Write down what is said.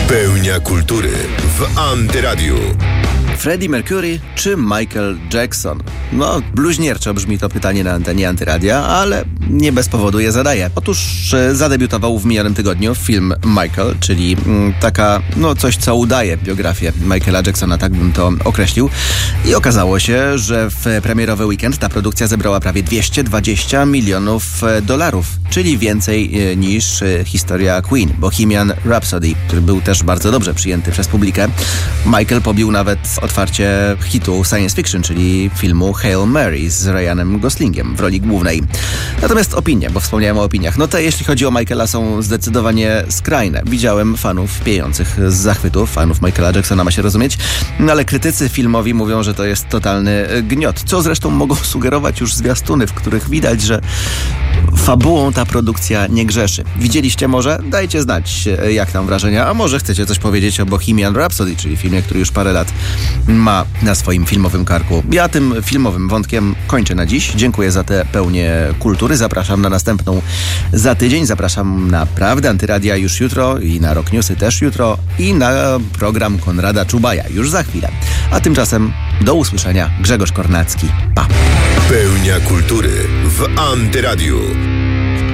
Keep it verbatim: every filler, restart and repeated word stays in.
Pełnia kultury w Antyradiu. Freddie Mercury czy Michael Jackson? No, bluźnierczo brzmi to pytanie na antenie Antyradia, ale nie bez powodu je zadaję. Otóż e, zadebiutował w minionym tygodniu film Michael, czyli m, taka, no coś co udaje biografię Michaela Jacksona, tak bym to określił. I okazało się, że w premierowy weekend ta produkcja zebrała prawie dwieście dwadzieścia milionów dolarów, czyli więcej e, niż e, historia Queen, Bohemian Rhapsody, który był też bardzo dobrze przyjęty przez publikę. Michael pobił nawet otwarcie hitu science fiction, czyli filmu Hail Mary z Ryanem Goslingiem w roli głównej. Natomiast opinie, bo wspomniałem o opiniach, no te jeśli chodzi o Michaela są zdecydowanie skrajne. Widziałem fanów piejących z zachwytu, fanów Michaela Jacksona ma się rozumieć, no ale krytycy filmowi mówią, że to jest totalny gniot, co zresztą mogą sugerować już zwiastuny, w których widać, że fabułą ta produkcja nie grzeszy. Widzieliście może? Dajcie znać, jak tam wrażenia, a może chcecie coś powiedzieć o Bohemian Rhapsody, czyli filmie, który już parę lat ma na swoim filmowym karku. Ja tym filmowym wątkiem kończę na dziś. Dziękuję za tę pełnię kultury. Zapraszam na następną za tydzień. Zapraszam na Prawdę Antyradia już jutro i na Rock Newsy też jutro i na program Konrada Czubaja już za chwilę. A tymczasem do usłyszenia. Grzegorz Kornacki. Pa! Pełnia kultury w Antyradiu.